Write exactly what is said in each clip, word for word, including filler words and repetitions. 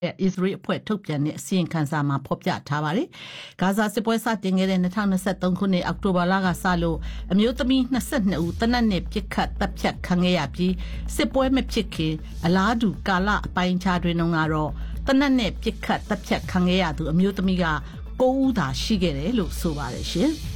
Israel အဖွဲ့ထုတ်ပြန်တဲ့အစီရင်ခံစာမှာဖော်ပြထားပါတယ်။ဂါဇာစစ်ပွဲစတင်ခဲ့တဲ့၂၀၂၃ခုနှစ်အောက်တိုဘာလကစလို့အမျိုးသမီး၂၂ဦးတနက်နေ့ပြစ်ခတ်တပ်ဖြတ်ခံခဲ့ရပြီးစစ်ပွဲမဖြစ်ခင်အလားတူကာလအပိုင်းခြားတွင်ကတော့တနက်နေ့ပြစ်ခတ်တပ်ဖြတ်ခံခဲ့ရသူအမျိုးသမီးက၉ဦးသာရှိခဲ့တယ်လို့ဆိုပါတယ်ရှင်။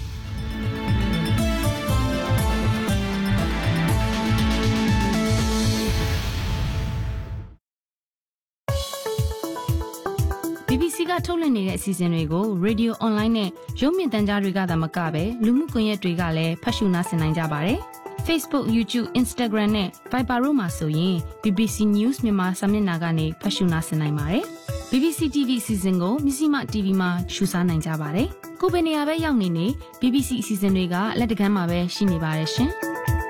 B B C ကထုတ်လွှင့်နေတဲ့အစီအစဉ်တွေကို Radio Online နဲ့ရုပ်မြင်သံကြားတွေကသာမကပဲလူမှုကွန်ရက်တွေကလည်းဖတ်ရှုနားဆင်နိုင်ကြပါတယ်။ Facebook, YouTube, Instagram နဲ့ Viber တို့မှာဆိုရင် B B C News မြန်မာစာမျက်နှာကနေဖတ်ရှုနားဆင်နိုင်ပါတယ်။ B B C တီ ဗီ အစီအစဉ်ကိုမြစီမ တီ ဗီ မှာရှုစားနိုင်ကြပါတယ်။ကိုယ်ပဲနေရာပဲရောက်နေနေ B B C အစီအစဉ်တွေကလက်တကမ်းမှာပဲရှိနေပါတယ်ရှင်။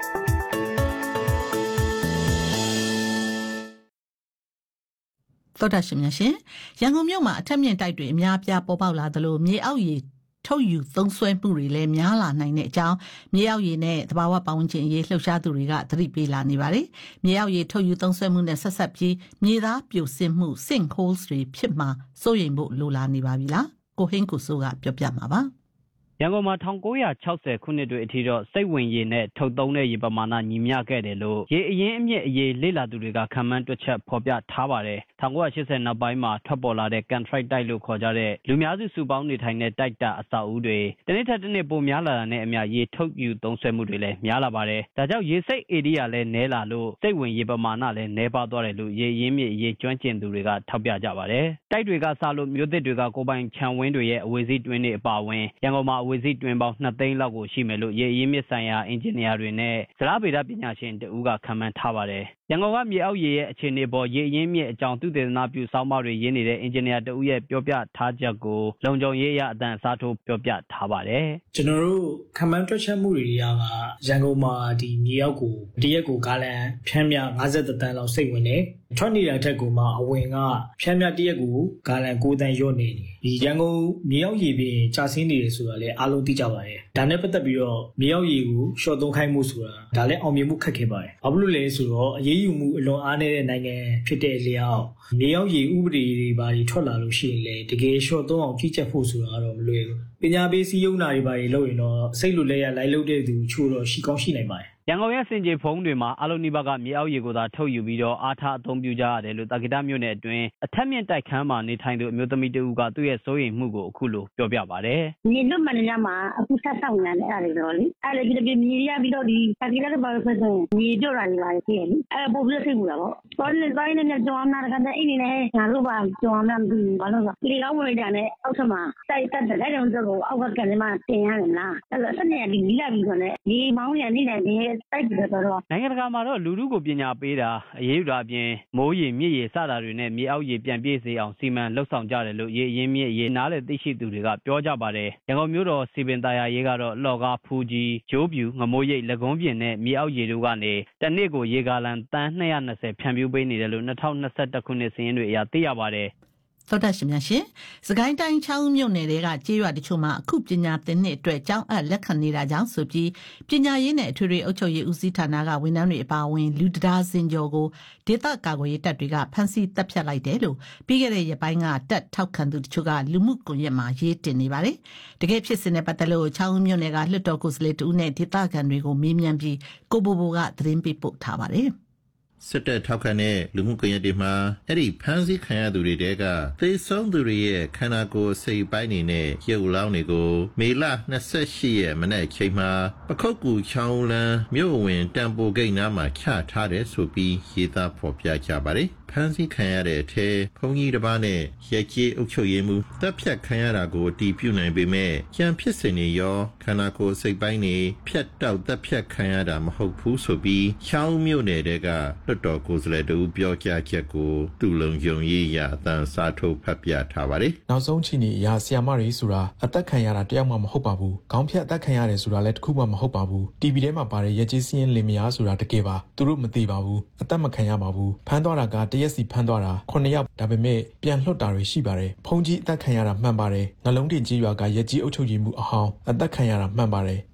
သောတာရှင်များရှင်ရန်ကုန်မြို့မှာအထက်မြင့်တိုက်တွေအများအပြားပေါ်ပေါက်လာသလိုမြေအောက်ရေထုတ်ယူသုံးစွဲမှုတွေလည်းများလာနိုင်တဲ့အကြောင်းမြေအောက်ရေနဲ့သဘာဝပတ်ဝန်းကျင်အရေးလှုပ်ရှားသူတွေကသတိပေးလာနေပါတယ်။မြေအောက်ရေထုတ်ယူသုံးစွဲမှုနဲ့ဆက်ဆက်ပြီးမြေသားပြိုဆင်းမှု sinkholes တွေဖြစ်မှာစိုးရိမ်ဖို့လိုလာနေပါပြီလား။ကိုဟင်းကိုစိုးကပြောပြမှာပါ။ရန်ကုန်မှာ၁၉၆၀ခုနှစ်တွေအထိတော့စိတ်ဝင်ရေနဲ့ထုတ်သုံးတဲ့ရေပမာဏညီမျှခဲ့တယ်လို့ရေအရင်းအမြစ်အရေးလေ့လာသူတွေကခန့်မှန်းတွက်ချက်ဖော်ပြထားပါတယ်။၁၉၈၀နောက်ပိုင်းမှာထွက်ပေါ်လာတဲ့ Cantrite တိုက်လို့ခေါ်ကြတဲ့လူများစုစုပေါင်းနေထိုင်တဲ့တိုက်တာအဆောက်အဦတွေတနေ့ထက်တနေ့ပိုများလာတာနဲ့အမျှရေထုတ်ယူသုံးစွဲမှုတွေလည်းများလာပါတယ်။ဒါကြောင့်ရေစိတ်ဧရိယာလည်းနည်းလာလို့စိတ်ဝင်ရေပမာဏလည်းနည်းပါးသွားတယ်လို့ရေအရင်းအမြစ်အရေးကျွမ်းကျင်သူတွေကထောက်ပြကြပါတယ်။တိုက်တွေကစလို့မြို့သစ်တွေကကိုပိုင်ခြံဝင်းတွေရဲ့အဝေစီးတွင်းတွေအပါအဝင်ရန်ကုန်မှာအဝေစီးတွင်းပေါင်းနှစ်သိန်းလောက်ကိုရှိမယ်လို့ရေအရင်းမြစ်ဆိုင်ရာအင်ဂျင်နီယာတွေနဲ့ဇလဗေဒပညာရှင်တဦးကခန့်မှန်းထားပါတယ်။ရန်ကုန်ကမြေအောက်ရေရဲ့အခြေအနေပေါ်ရေအရင်းမြစ်အကြောင်းသုတေသနပြုစောင်းမတွေရင်းနေတဲ့အင်ဂျင်နီယာတဦးရဲ့ပြောပြထားချက်ကိုလုံခြုံရေးအရအတန်အစားထိုးပြောပြထားပါတယ်။ကျွန်တော်တို့ခန့်မှန်းတွက်ချက်မှုတွေကရန်ကုန်မှာဒီမြေအောက်ကိုတရက်ကိုဂါလန်ဖြန်းမြ၅၁တန်းလောက်စိတ်ဝင်တယ်။ထွက်နေတဲ့ထက်ကိုမှအဝင်ကဖြန်းမြတရက်ကိုဂါလန်၉တန်းရော့နေတယ်။ဒီရန်ကုန်မြေအောက်ရေပြင်ကျဆင်းနေတယ်ဆိုတာလည်းအားလုံးသိကြပါတယ်။ဒါနဲ့ပတ်သက်ပြီးတော့မြေအောက်ရေကိုရှော့သုံးခိုင်းမှုဆိုတာဒါလည်းအောင်မြင်မှုခက်ခဲပါတယ်။ဘာဖြစ်လို့လဲဆိုတော့အရေးယူမှုအလွန်အားနည်းတဲ့နိုင်ငံဖြစ်တဲ့လျောက်မြေအောက်ရေဥပဒေတွေဘာတွေထွက်လာလို့ရှိရင်လေတကယ်ရှော့သုံးအောင်ကြီးကြပ်ဖို့ဆိုတာတော့မလွယ်ဘူး။ပညာပေးစည်းရုံးတာတွေဘာတွေလုပ်ရင်တော့စိတ်လိုလက်ရလိုက်လုပ်တဲ့သူချို့တော့ရှိကောင်းရှိနိုင်ပါတယ်ရန်ကုန်ရဲ့စင်ကြေဖုံးတွေမှာအလုံးနီးပါးကမြေအောက်ရေကိုသာထုတ်ယူပြီးတော့အားထားအသုံးပြုကြရတယ်လို့တာဂီတမြို့နယ်အတွင်းအထက်မြင့်တိုက်ခန်းမှာနေထိုင်သူအမျိုးသမီးတဦးကသူ့ရဲ့စိုးရိမ်မှုကိုအခုလိုပြောပြပါတယ်။မြေလွတ်မှန်များမှာအခုဆက်ဆောင်နေတယ်အဲ့ဒါတွေတော့လေအဲ့ဒါပြီးတော့မြေရပြီးတော့ဒီတာဂီတတွေပါဆိုရင်မြေပြော့တာတွေပါလေဖြစ်ရင်အဲ့ပို့ပြီးသိဘူးလားပေါ့။တော်နေတိုင်းနဲ့ကြောင်းနာတကနေအိနေနဲ့ငါတို့ပါကြောင်းနာပြီးဘာလို့ဆိုဒီကောင်းဝင်ကြတဲ့အောက်ထမှာတိုက်တက်တဲ့တုန်းကတော့အောက်ကကနေမှတင်ရတယ်လားအဲ့တော့ဆက်နေဒီလီလာပြီးတော့လေဒီမောင်းရနေတယ်ဒီတိုက်ပြီးတော့နိုင်ငံတကာမှာတော့လူထုကိုပညာပေးတာအရေးယူတာအပြင်မိုးရေမြစ်ရေစတာတွေနဲ့မြေအောက်ရေပြန်ပြည့်စေအောင်စီမံလှုပ်ဆောင်ကြတယ်လို့ရေရင်းမြစ်ရေနားလေသိရှိသူတွေကပြောကြပါတယ်။ရန်ကုန်မြို့တော်စီပင်သာယာရေးကတော့လော်ကားဖူးကြီးဂျိုးပြူငမိုးရိပ်လက်ကုန်းပြင်နဲ့မြေအောက်ရေတို့ကနေတနေ့ကိုရေဂါလန်တန်း၂၂၀ဖြန့်ဖြူးပေးနေတယ်လို့၂၀၂၁ခုနှစ်စာရင်းတွေအရသိရပါတယ်။သောတာရှင်များရှင်စကိုင်းတိုင်းချောင်းမြို့နယ်တွေကကြေးရွာတချို့မှာအခုပညာသင်နှစ်အတွက်ကျောင်းအပ်လက်ခံနေတာကြောင့်ဆိုပြီးပညာရေးနဲ့အထွေထွေအုပ်ချုပ်ရေးဦးစီးဌာနကဝန်ထမ်းတွေအပါအဝင်လူတရားစင်ကျော်ကိုဒေသကာကွယ်ရေးတပ်တွေကဖမ်းဆီးတပ်ဖြတ်လိုက်တယ်လို့ပြီးခဲ့တဲ့ရက်ပိုင်းကတပ်ထောက်ခံသူတချို့ကလူမှုကွန်ရက်မှာရေးတင်နေပါတယ်။တကယ်ဖြစ်စဉ်နဲ့ပတ်သက်လို့ချောင်းမြို့နယ်ကလွှတ်တော်ကိုယ်စားလှယ်တူနဲ့ဒေသခံတွေကိုမေးမြန်းပြီးကိုဘိုဘိုကသတင်းပေးပို့ထားပါတယ်။စစ်တပ်ထောက်ခံတဲ့လူမှုကွန်ရက်တွေမှာအဲ့ဒီဖမ်းဆီးခံရသူတွေတဲကသေဆုံးသူတွေရဲ့ခန္ဓာကိုယ်စိတ်ပိုင်းတွေနဲ့ရုပ်လောင်းတွေကိုမေလ၂၈ရက်မနေ့ချိန်မှာပခုတ်ကူချောင်းလန်းမြို့ဝင်တံပိုဂိတ်နားမှာချထားတယ်ဆိုပြီးရေးသားဖော်ပြကြပါတယ်။ဖမ်းဆီးခံရတဲ့အထဲဘုံကြီးတစ်ပါးနဲ့ရက်ကြီးအုပ်ချုပ်ရေးမှုတပ်ဖြတ်ခံရတာကိုတီးပြုတ်နိုင်ပေမဲ့ကြံဖြစ်စဉ်တွေရောခန္ဓာကိုယ်စိတ်ပိုင်းတွေဖြတ်တောက်တပ်ဖြတ်ခံရတာမဟုတ်ဘူးဆိုပြီးချောင်းမြို့နယ်တဲကလွတ်တော်ကိုယ်စားလှယ်တို့ပြောကြားချက်ကိုသူ့လုံခြုံရေးရအတန်စာထုတ်ဖတ်ပြထားပါတယ်။နောက်ဆုံးချိန်ကြီးအရာဆီယာမတွေဆိုတာအသက်ခံရတာတယောက်မှမဟုတ်ပါဘူး။ခေါင်းဖြတ်အသက်ခံရတယ်ဆိုတာလည်းတခုမှမဟုတ်ပါဘူး။ တီဗီ ထဲမှာပါတဲ့ရက်ကြီးစင်းလင်မယားဆိုတာတကယ်ပါ။သူတို့မသိပါဘူး။အသက်မခံရပါဘူး။ဖမ်းသွားတာကတရက်စီဖမ်းသွားတာခုနှစ်ယောက်ဒါပေမဲ့ပြန်လွှတ်တာတွေရှိပါတယ်။ဖုန်ကြီးအသက်ခံရတာမှန်ပါတယ်။နှလုံးတင်ကြီးရွာကရက်ကြီးအုပ်ချုပ်ရေးမှုအဟောင်းအသက်ခံရတာမှန်ပါတယ်။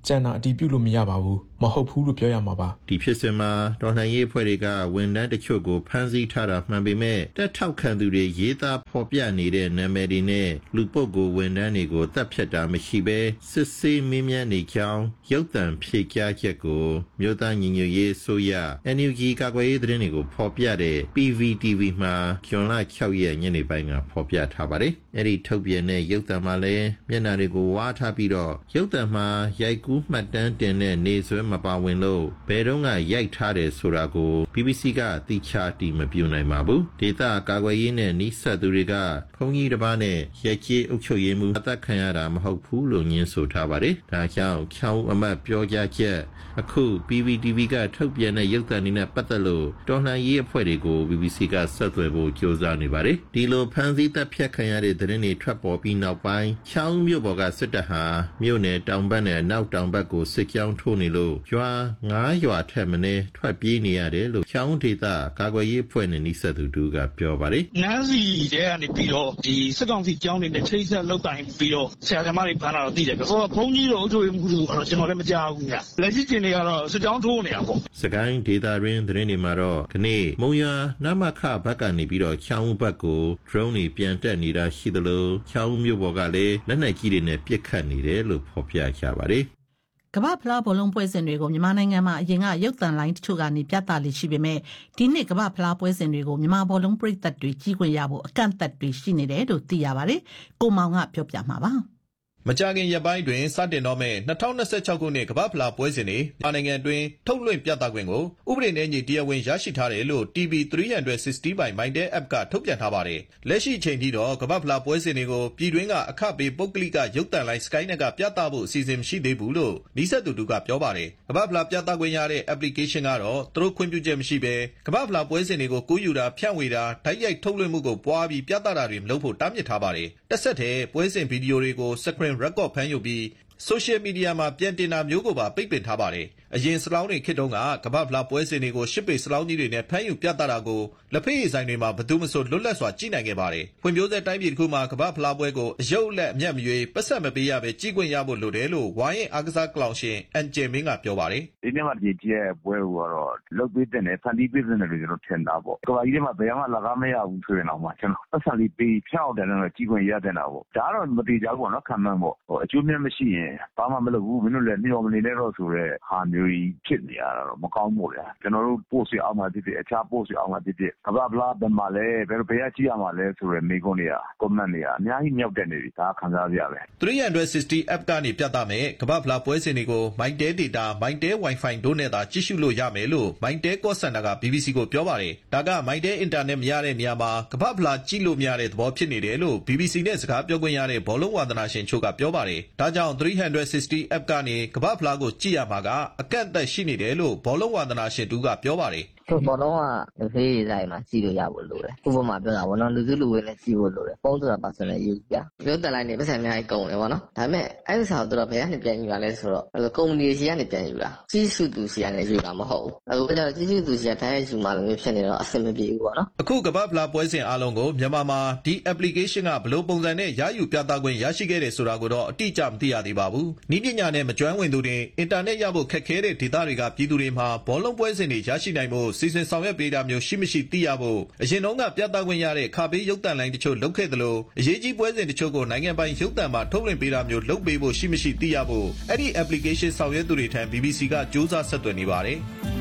ကြံတာအတီးပြုလို့မရပါဘူးမဟုတ်ဘူးလို့ပြောရမှာပါဒီဖြစ်စဉ်မှာတော်လှန်ရေးအဖွဲ့တွေကဝန်ထမ်းတချို့ကိုဖမ်းဆီးထားတာမှန်ပေမဲ့တက်ထောက်ခံသူတွေရေးသားဖော်ပြနေတဲ့နာမည်တွေနဲ့လူပုဂ္ဂိုလ်ဝန်ထမ်းတွေကိုတပ်ဖြတ်တာမရှိဘဲစစ်ဆေးမင်းမြန်းနေကြောင်းရုပ်သံဖြေကြားချက်ကိုမြို့သားညီညွတ်ရေးဆိုရ N U G ကာကွယ်ရေးသတင်းတွေကိုဖော်ပြတဲ့ P V T V မှာဂျွန်လ၆ရက်ညနေပိုင်းကဖော်ပြထားပါတယ်အဲ့ဒီထုတ်ပြန်တဲ့ရုပ်သံမှာလည်းမျက်နှာတွေကိုဝါထားပြီးတော့ရုပ်သံမှာရိုက်ကူးမှတ်တမ်းတင်တဲ့နေဆွဲမပါဝင်လို့ဘယ်တော့ကရိုက်ထားတယ်ဆိုတာကို B B C ကတိကျတီမပြုနိုင်ပါဘူးဒေသကာကွယ်ရေးနဲ့နှိစက်သူတွေကဘုံကြီးတစ်ပါးနဲ့ရက်ကြီးအုပ်ချုပ်ရေးမှူးအသက်ခံရတာမဟုတ်ဘူးလို့ညင်းဆိုထားပါတယ်ဒါကြောင့်ချောင်းအမတ်ပြောကြားချက်အခု P V T V ကထုတ်ပြန်တဲ့ရုပ်သံတွေနဲ့ပတ်သက်လို့တော်လှန်ရေးအဖွဲ့တွေကို B B C ကဆက်သွယ်ဖို့ကြိုးစားနေပါတယ်ဒီလိုဖမ်းဆီးတပ်ဖြတ်ခံရတဲ့သတင်းတွေထွက်ပေါ်ပြီးနောက်ပိုင်းချောင်းမြို့ပေါ်ကစစ်တပ်ဟာမြို့နယ်တောင်ဘက်နဲ့နောက်တောင်ဘက်ကိုစစ်ကြောင်းထိုးနေလို့ရွာငါးရွာထက်မနည်းထွက်ပြေးနေရတယ်လို့ချောင်းဒေသကာကွယ်ရေးအဖွဲ့နဲ့နှိစက်သူတို့ကပြောပါတယ်နန်းစီတဲ့ကနေပြီးတော့ဒီစစ်ကောင်စီကြောင်းနေတဲ့ချိတ်ဆက်လောက်တိုင်းပြီးတော့ဆရာသမားတွေဖမ်းလာတော့သိတယ်ဆိုတော့ဘုံကြီးတို့အထွေမှုတို့ကတော့ကျွန်တော်လည်းမကြောက်ဘူးညလက်ရှိချင်းတွေကတော့စစ်ကြောင်းထိုးနေတာပေါ့စကိုင်းဒေသရင်းသတင်းတွေမှာတော့ခနေ့မုံရနမခဘက်ကနေပြီးတော့ချောင်းဘက်ကို drone တွေပြန်တက်နေတာရှိသလိုချောင်းမြို့ပေါ်ကလည်းလက်နက်ကြီးတွေနဲ့ပစ်ခတ်နေတယ်လို့ဖော်ပြကြပါတယ်ကမ္ဘာဖလားဘောလုံးပွဲစဉ်တွေကိုမြန်မာနိုင်ငံမှာအရင်ကရုပ်သံလိုင်းတချို့ကနေပြသလေ့ရှိပေမဲ့ဒီနှစ်ကမ္ဘာဖလားပွဲစဉ်တွေကိုမြန်မာဘောလုံးပရိသတ်တွေကြီးခွင့်ရဖို့အကန့်အသတ်တွေရှိနေတယ်လို့သိရပါတယ်။ကိုမောင်ကပြောပြမှာပါ။မကြာခင်ရက်ပိုင်းတွင်စတင်တော့မဲ့၂၀၂၆ခုနှစ်ကမ္ဘာဖလားပွဲစဉ်တွေမြန်မာနိုင်ငံတွင်ထုတ်လွှင့်ပြသခွင့်ကိုဥပဒေနဲ့အညီတရားဝင်ရရှိထားတယ်လို့ T V three sixty ပိုင် Mindel App ကထုတ်ပြန်ထားပါတယ်။လက်ရှိအချိန်ထိတော့ကမ္ဘာဖလားပွဲစဉ်တွေကိုပြည်တွင်းကအခပေးပုဂ္ဂလိကရုပ်သံလိုင်း Skynet ကပြသဖို့အစီအစဉ်မရှိသေးဘူးလို့နှိစက်သူတို့ကပြောပါတယ်။ကမ္ဘာဖလားပြသခွင့်ရတဲ့ application ကတော့သူတို့ခွင့်ပြုချက်မရှိဘဲကမ္ဘာဖလားပွဲစဉ်တွေကိုကူးယူတာဖြန့်ဝေတာဓာတ်ရိုက်ထုတ်လွှင့်မှုကိုပွားပြီးပြသတာတွေမလုပ်ဖို့တားမြစ်ထားပါတယ်။တစ်ဆက်တည်းပွဲစဉ်ဗီဒီယိုတွေကို screen record ဖမ်းယူပြီး social media မှာပြန်တင်တာမျိုးကိုပါပိတ်ပင်ထားပါတယ်။အရင်စလောင်းတွေခေတ်တုန်းကကမ္ဘာဖလားပွဲစဉ်တွေကိုရှစ်ပေစလောင်းကြီးတွေနဲ့ဖမ်းယူပြသတာကိုလက်ဖက်ရည်ဆိုင်တွေမှာဘယ်သူမှမဆိုလွတ်လပ်စွာကြည့်နိုင်ခဲ့ပါတယ်။ဖွံ့ဖြိုးဆဲတိုင်းပြည်တစ်ခုမှာကမ္ဘာဖလားပွဲကိုအယုတ်အလက်အမြတ်မရွေးပတ်ဆက်မပေးရပဲကြည့်ခွင့်ရဖို့လိုတယ်လို့ဝိုင်းရင်အားကစားကလောင်ရှင်အန်ဂျယ်မင်းကပြောပါတယ်။ဒီနေ့မှဒီကျဲပွဲကိုတော့လုတ်ပေးတဲ့နဲ့ဖန်တီးပေးတဲ့လို့ကျွန်တော်ထင်တာပေါ့။ကမ္ဘာကြီးထဲမှာဘယ်မှလကားမရဘူးဆိုရင်တော့မှကျွန်တော်ပတ်ဆက်လေးပေးဖြောက်တယ်လို့ကြည့်ခွင့်ရတဲ့တာပေါ့။ဒါကတော့မတိကျဘူးပေါ့နော်ခံမှန်းပေါ့။ဟိုအကျိုးမြတ်မရှိရင်ဘာမှမလုပ်ဘူးမင်းတို့လည်းမျှော်မနေနဲ့တော့ဆိုရဲဟာမျိုးကြီးဖြစ်နေရတာတော့မကောင်းဘူးလေကျွန်တော်တို့ post ရအောင်မှဖြစ်ဖြစ်အခြား post ရအောင်မှဖြစ်ဖြစ်ကဘာဘလာဘယ်မှာလဲဘယ်လိုဘယ်ရကြည့်ရမှာလဲဆိုရဲမိကုန်းတွေက comment တွေကအများကြီးမြောက်တက်နေပြီဒါခံစားရပဲ three sixty app ကနေပြသမယ်ကဘာဘလာပွဲစဉ်တွေကို Mindel data Mindel Wi-Fi တို့နဲ့သာကြည့်ရှုလို့ရမယ်လို့ Mindel call center က B B C ကိုပြောပါတယ်ဒါက Mindel internet မရတဲ့နေရာမှာကဘာဘလာကြည့်လို့မရတဲ့သဘောဖြစ်နေတယ်လို့ B B C နဲ့စကားပြောခွင့်ရတဲ့ဘောလုံးဝါသနာရှင်ချို့ကပြောပါတယ်ဒါကြောင့် three sixty app ကနေကဘာဖလားကိုကြည့်ရမှာကအကန့်အသတ်ရှိနေတယ်လို့ဘောလုံးဝါသနာရှင်တူကပြောပါတယ်ဘောလုံးကဖေးရိုက်မှာကြည့်လို့ရဖို့လိုတယ်ဥပမာပြောတာဘောလုံးလူစုလူဝေးနဲ့ကြည့်ဖို့လိုတယ်ပုံဆိုတာပါဆိုလည်းယူပြပြောတဲ့လိုင်းနေပတ်စံအများကြီးကုန်တယ်ဗောနော်ဒါပေမဲ့အဲ့ဒီစာကိုတော့ဘယ်ကနေပြန်ယူရလဲဆိုတော့အဲ့ကုမ္ပဏီစီကနေပြန်ယူတာကြီးစုသူစီကနေယူတာမဟုတ်ဘူးအခုကျတော့ကြီးစုသူစီကတိုင်းယူမှလည်းမျိုးဖြစ်နေတော့အဆင်မပြေဘူးဗောနော်အခုကဘာဖလားပွဲစဉ်အားလုံးကိုမြန်မာမှာဒီ application ကဘယ်လိုပုံစံနဲ့ရယူပြသခွင့်ရရှိခဲ့တယ်ဆိုတာကိုတော့အတိအကျမသိရသေးပါဘူးဤပညာနဲ့မကျွမ်းဝင်သူတွေအင်တာနက်ရဖို့ခက်ခဲတဲ့ဒေသတွေကပြည်သူတွေမှာဘောလုံးပွဲစဉ်တွေရရှိနိုင်ဖို့စီစဉ်ဆောင်ရွက်ပေးတာမျိုးရှိမရှိသိရဖို့အရင်တုန်းကပြသခွင့်ရတဲ့ခါပေးရုပ်သံလိုင်းတချို့လုပ်ခဲ့သလိုအရေးကြီးပွဲစဉ်တချို့ကိုနိုင်ငံပိုင်ရုပ်သံမှာထုတ်လွှင့်ပေးတာမျိုးလုပ်ပေးဖို့ရှိမရှိသိရဖို့အဲ့ဒီ application ဆောင်ရွက်သူတွေထံ B B C ကစူးစမ်းဆက်သွယ်နေပါတယ်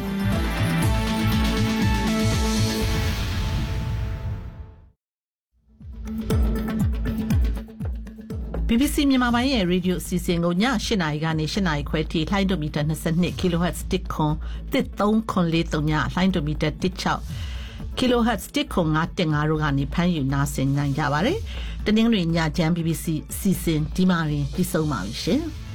B B C မြန်မာပိုင်းရဲ့ရေဒီယိုအစီအစဉ်ကိုည၈နာရီကနေ၈နာရီခွဲထိလှိုင်းဒိုမီတာ၂၂ kHz တစ်ခွန်တစ်သုံးခွန်လေးသုံးညလှိုင်းဒိုမီတာတစ်၆ kHz တစ်ခွန်၅တက်၅တို့ကနေဖမ်းယူနာဆင်နိုင်ကြပါတယ်။တနင်္ဂနွေညချမ်း B B C အစီအစဉ်ဒီမှာရင်ပြီးဆုံးပါပြီရှင်။